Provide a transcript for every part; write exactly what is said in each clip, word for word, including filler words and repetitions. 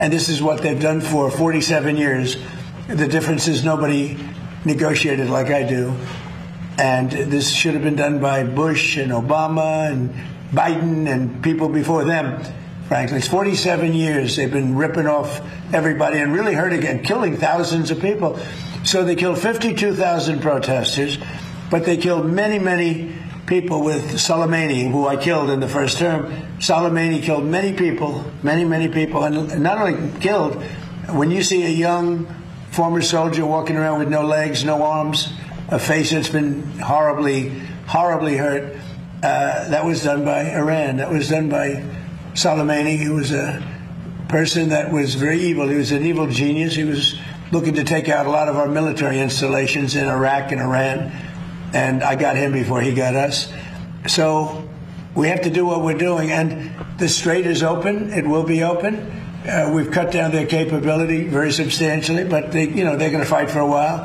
And this is what they've done for forty-seven years. The difference is nobody negotiated like I do. And this should have been done by Bush and Obama and Biden and people before them, frankly. It's forty-seven years they've been ripping off everybody and really hurting and killing thousands of people. So they killed fifty-two thousand protesters, but they killed many, many people with Soleimani, who I killed in the first term. Soleimani killed many people, many, many people, and not only killed. When you see a young former soldier walking around with no legs, no arms, a face that's been horribly, horribly hurt, uh, that was done by Iran. That was done by Soleimani. He was a person that was very evil. He was an evil genius. He was looking to take out a lot of our military installations in Iraq and Iran. And I got him before he got us. So we have to do what we're doing. And the Strait is open. It will be open. Uh, we've cut down their capability very substantially, but they, you know, they're going to fight for a while.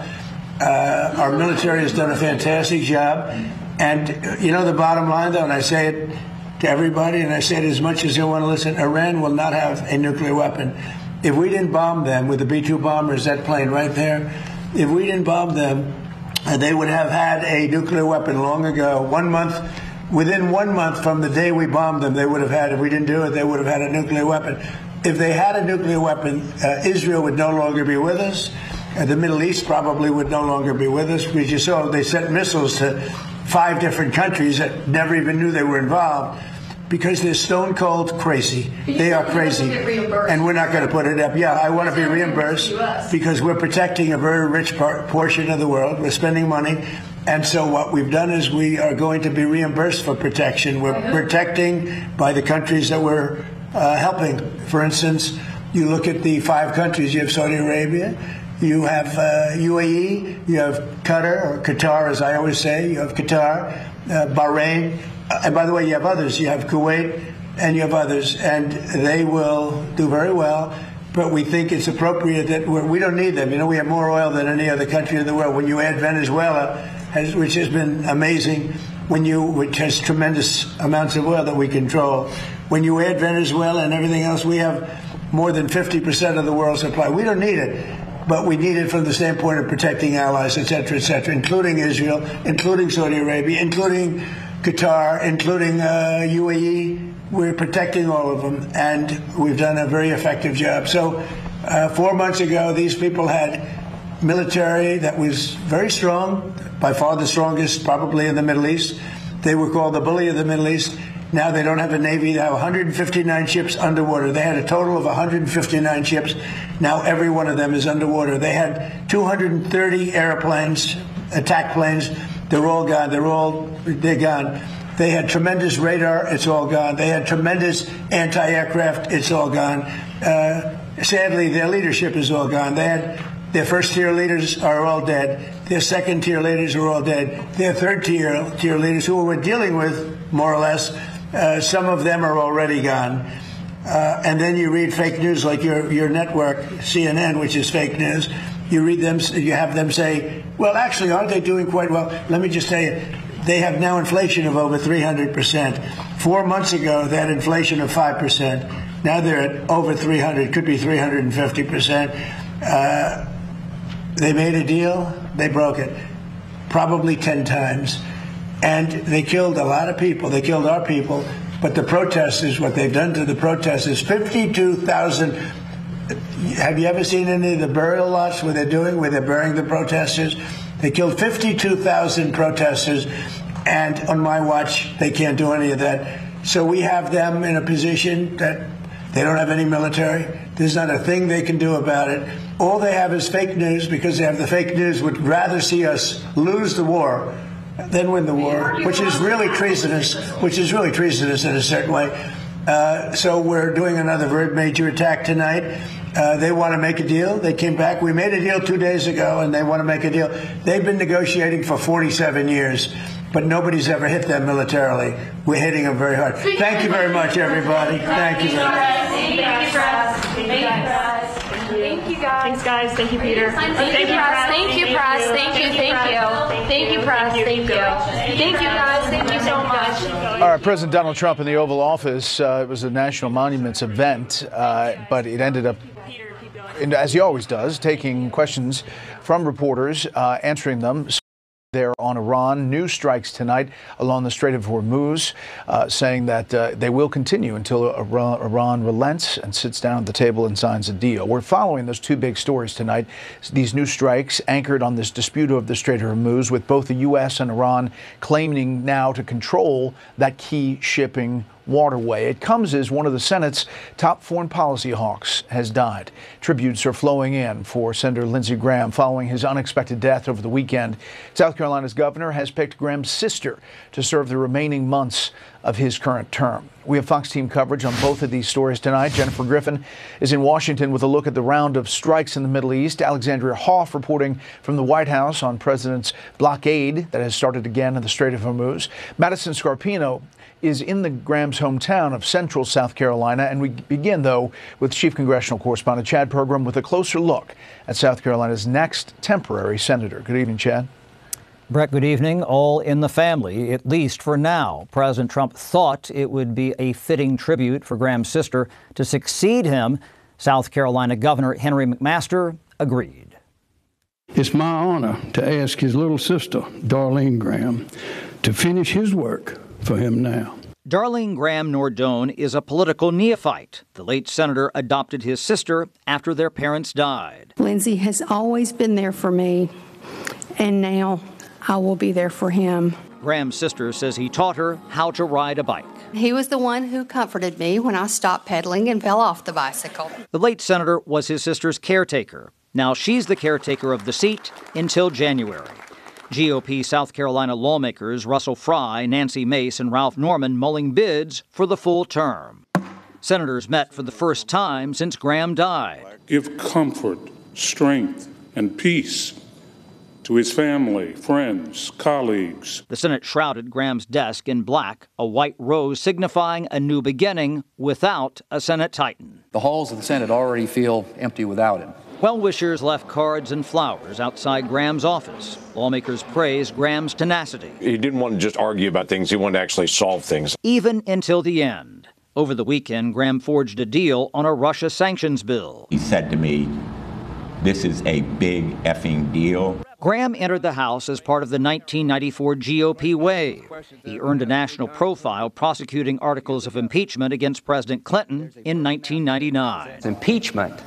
Uh, our military has done a fantastic job. And, you know, the bottom line, though, and I say it to everybody, and I say it as much as they want to listen, Iran will not have a nuclear weapon. If we didn't bomb them with the B two bombers, that plane right there, if we didn't bomb them, Uh, they would have had a nuclear weapon long ago. One month, within one month from the day we bombed them, they would have had, if we didn't do it, they would have had a nuclear weapon. If they had a nuclear weapon, uh, Israel would no longer be with us. Uh, the Middle East probably would no longer be with us. We just saw they sent missiles to five different countries that never even knew they were involved. Because they're stone cold crazy. They are crazy. And we're not going to put it up. Yeah, I want to be reimbursed because we're protecting a very rich part, portion of the world. We're spending money. And so what we've done is we are going to be reimbursed for protection. We're protecting by the countries that we're uh, helping. For instance, you look at the five countries. You have Saudi Arabia. You have uh, U A E. You have Qatar, or Qatar, as I always say. You have Qatar, uh, Bahrain. And by the way, you have others. You have Kuwait and you have others. And they will do very well. But we think it's appropriate that we're, we don't need them. You know, we have more oil than any other country in the world. When you add Venezuela, has, which has been amazing, when you, which has tremendous amounts of oil that we control. When you add Venezuela and everything else, we have more than fifty percent of the world's supply. We don't need it. But we need it from the standpoint of protecting allies, et cetera, et cetera, including Israel, including Saudi Arabia, including Qatar, including uh, U A E. We're protecting all of them, and we've done a very effective job. So uh, four months ago, these people had military that was very strong, by far the strongest probably in the Middle East. They were called the bully of the Middle East. Now they don't have a Navy. They have one hundred fifty-nine ships underwater. They had a total of one hundred fifty-nine ships. Now every one of them is underwater. They had two hundred thirty airplanes, attack planes. They're all gone. They're all, they're gone. They had tremendous radar. It's all gone. They had tremendous anti-aircraft. It's all gone. Uh, sadly, their leadership is all gone. They had, their first-tier leaders are all dead. Their second-tier leaders are all dead. Their third-tier tier leaders, who we're dealing with, more or less, uh, some of them are already gone. Uh, and then you read fake news like your, your network, C N N, which is fake news. You read them, you have them say, well, actually, aren't they doing quite well? Let me just tell you, they have now inflation of over three hundred percent. Four months ago, they had inflation of five percent. Now they're at over three hundred, could be three hundred fifty percent. Uh, they made a deal, they broke it, probably ten times. And they killed a lot of people. They killed our people. But the protesters, what they've done to the protesters, fifty-two thousand. Have you ever seen any of the burial lots where they're doing, where they're burying the protesters? They killed fifty-two thousand protesters, and on my watch, they can't do any of that. So we have them in a position that they don't have any military. There's not a thing they can do about it. All they have is fake news, because they have the fake news, would rather see us lose the war than win the war, which is really treasonous, which is really treasonous in a certain way. Uh, so we're doing another very major attack tonight. Uh, they want to make a deal. They came back. We made a deal two days ago, and they want to make a deal. They've been negotiating for forty-seven years, but nobody's ever hit them militarily. We're hitting them very hard. Thank you very much, everybody. Thank you. Thank you, guys. Thank you, guys. Thank you, guys. Thanks, guys. Thank you, Peter. Thank you, press. Thank you, press. Thank you, thank you. Thank you, press. Thank you. Thank you, guys. Thank you so much. All right, President Donald Trump in the Oval Office. Uh, it was a National Monuments event, uh, but it ended up, as he always does, taking questions from reporters, uh, answering them. There on Iran. New strikes tonight along the Strait of Hormuz, uh, saying that uh, they will continue until Iran, Iran relents and sits down at the table and signs a deal. We're following those two big stories tonight. These new strikes anchored on this dispute over the Strait of Hormuz, with both the U S and Iran claiming now to control that key shipping waterway. It comes as one of the Senate's top foreign policy hawks has died. Tributes are flowing in for Senator Lindsey Graham following his unexpected death over the weekend. South Carolina's governor has picked Graham's sister to serve the remaining months of his current term. We have Fox team coverage on both of these stories tonight. Jennifer Griffin is in Washington with a look at the round of strikes in the Middle East. Alexandria Hoff reporting from the White House on President's blockade that has started again in the Strait of Hormuz. Madison Scarpino is in the Graham's hometown of Central South Carolina. And we begin, though, with Chief Congressional Correspondent Chad Pergram with a closer look at South Carolina's next temporary senator. Good evening, Chad. Brett, good evening. All in the family, at least for now. President Trump thought it would be a fitting tribute for Graham's sister to succeed him. South Carolina Governor Henry McMaster agreed. It's my honor to ask his little sister, Darlene Graham, to finish his work for him now. Darlene Graham Nordone is a political neophyte. The late senator adopted his sister after their parents died. Lindsey has always been there for me, and now I will be there for him. Graham's sister says he taught her how to ride a bike. He was the one who comforted me when I stopped pedaling and fell off the bicycle. The late senator was his sister's caretaker. Now she's the caretaker of the seat until January. G O P South Carolina lawmakers Russell Fry, Nancy Mace, and Ralph Norman mulling bids for the full term. Senators met for the first time since Graham died. Give comfort, strength, and peace to his family, friends, colleagues. The Senate shrouded Graham's desk in black, a white rose signifying a new beginning without a Senate Titan. The halls of the Senate already feel empty without him. Well-wishers left cards and flowers outside Graham's office. Lawmakers praised Graham's tenacity. He didn't want to just argue about things. He wanted to actually solve things. Even until the end. Over the weekend, Graham forged a deal on a Russia sanctions bill. He said to me, "This is a big effing deal." Graham entered the House as part of the nineteen ninety-four G O P wave. He earned a national profile prosecuting articles of impeachment against President Clinton in nineteen ninety-nine. Impeachment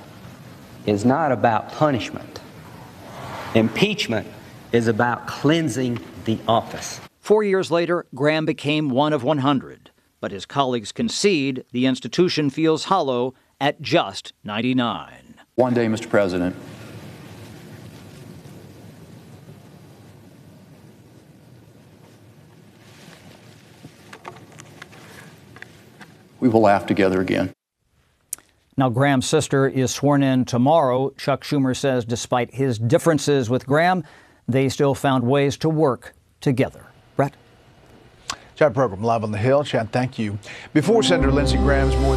is not about punishment. Impeachment is about cleansing the office. Four years later, Graham became one of one hundred. But his colleagues concede the institution feels hollow at just ninety-nine. One day, Mister President, we will laugh together again. Now, Graham's sister is sworn in tomorrow. Chuck Schumer says despite his differences with Graham, they still found ways to work together. Brett? Chad Pergram live on the Hill. Chad, thank you. Before Senator Lindsey Graham's more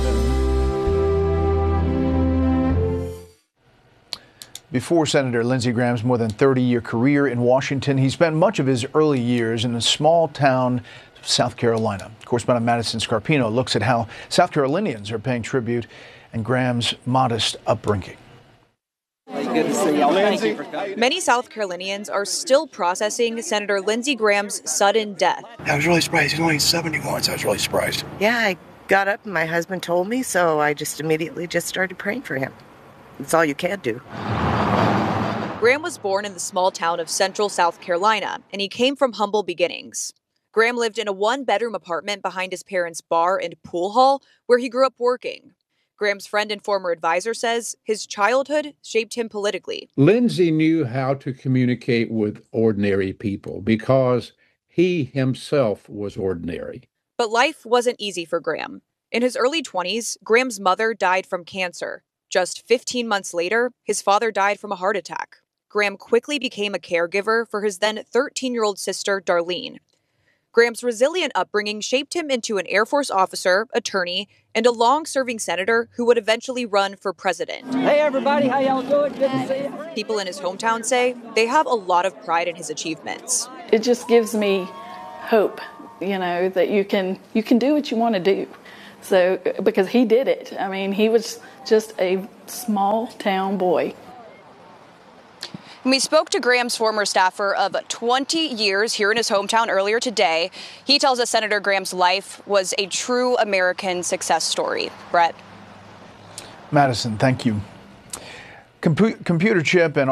than Before Senator Lindsey Graham's more than thirty-year career in Washington, he spent much of his early years in a small town, South Carolina. Correspondent Madison Scarpino looks at how South Carolinians are paying tribute and Graham's modest upbringing. Good to see y'all. Thank you for coming. Many South Carolinians are still processing Senator Lindsey Graham's sudden death. I was really surprised. He's only seventy-one, so I was really surprised. Yeah, I got up and my husband told me, so I just immediately just started praying for him. That's all you can do. Graham was born in the small town of Central South Carolina, and he came from humble beginnings. Graham lived in a one-bedroom apartment behind his parents' bar and pool hall, where he grew up working. Graham's friend and former advisor says his childhood shaped him politically. Lindsey knew how to communicate with ordinary people because he himself was ordinary. But life wasn't easy for Graham. In his early twenties, Graham's mother died from cancer. Just fifteen months later, his father died from a heart attack. Graham quickly became a caregiver for his then thirteen-year-old sister, Darlene. Graham's resilient upbringing shaped him into an Air Force officer, attorney, and a long-serving senator who would eventually run for president. Hey, everybody. How y'all doing? Good to see you. People in his hometown say they have a lot of pride in his achievements. It just gives me hope, you know, that you can you can do what you want to do. So, because he did it. I mean, he was just a small town boy. We spoke to Graham's former staffer of twenty years here in his hometown earlier today. He tells us Senator Graham's life was a true American success story. Brett. Madison, thank you. Compu- computer chip and